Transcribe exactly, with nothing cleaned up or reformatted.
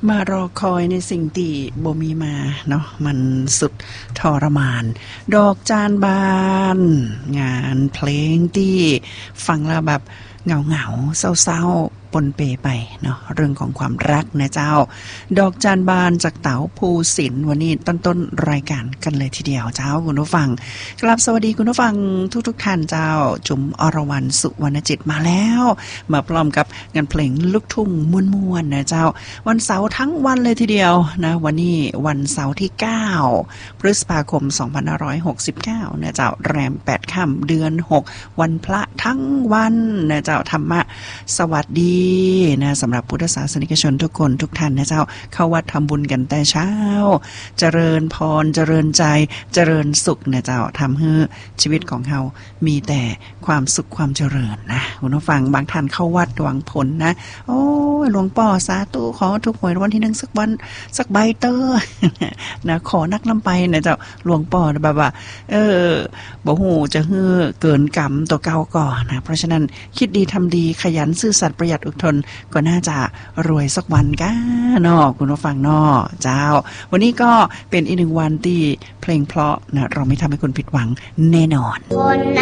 มารอคอยในสิ่งที่บ่มีมาเนาะมันสุดทรมานดอกจานบานงานเพลงที่ฟังแล้วแบบเหงาๆเศร้าๆปนเปไปเนาะเรื่องของความรักนะเจ้าดอกจานบานจากเต๋าภูสินทร์วันนี้ต้นๆรายการกันเลยทีเดียวเจ้าคุณผู้ฟังกลับสวัสดีคุณผู้ฟังทุกๆท่านเจ้าจุ๋มอรวรรณสุวรรณจิตมาแล้วมาพร้อมกับงานเพลงลูกทุ่งม่วนๆนะเจ้าวันเสาร์ทั้งวันเลยทีเดียวนะวันนี้วันเสาร์ที่เก้าพฤษภาคมสองพันห้าร้อยหกสิบเก้านะเจ้าแรมแปดค่ำเดือนหกวันพระทั้งวันนะเจ้าธรรมะสวัสดีนะสำหรับพุทธศาสนิกชนทุกคนทุกท่านนะเจ้าเข้าวัดทำบุญกันแต่เช้าเจริญพรเจริญใจเจริญสุขนะเจ้าทำให้ชีวิตของเรามีแต่ความสุขความเจริญนะคุณผู้ฟังบางท่านเข้าวัดหวังผลนะโอ้ยหลวงพ่อสาธุขอทุกหวยวันที่หนึ่งสักวันสักใบเตอร์นะขอนักลำไปนะเจ้าหลวงพ่อแบบว่าเออบ่ฮู้จะฮื้อเกินกรรมตัวเก่าก่อนนะเพราะฉะนั้นคิดดีทำดีขยันซื่อสัตย์ประหยัดอดทนก็น่าจะรวยสักวันกันเนาะคุณผู้ฟังเนาะเจ้าวันนี้ก็เป็นอีกหนึ่งวันที่เพลงเพราะนะเราไม่ทำให้คุณผิดหวังแน่นอนคนไหน